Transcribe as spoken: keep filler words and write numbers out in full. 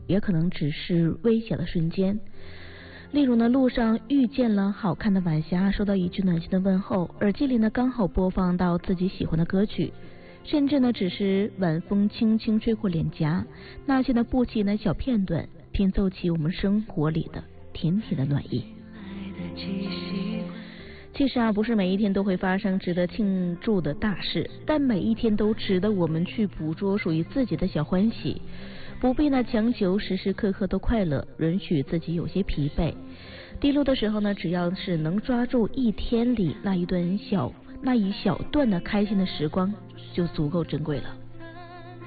也可能只是微小的瞬间。例如呢，路上遇见了好看的晚霞，收到一句暖心的问候，耳机里呢刚好播放到自己喜欢的歌曲，甚至呢只是晚风轻轻吹过脸颊，那些的不起眼的小片段，拼凑起我们生活里的甜甜的暖意。其实啊，不是每一天都会发生值得庆祝的大事，但每一天都值得我们去捕捉属于自己的小欢喜。不必呢强求时时刻刻都快乐，允许自己有些疲惫、低落的时候呢，只要是能抓住一天里那一段小那一小段的开心的时光，就足够珍贵了。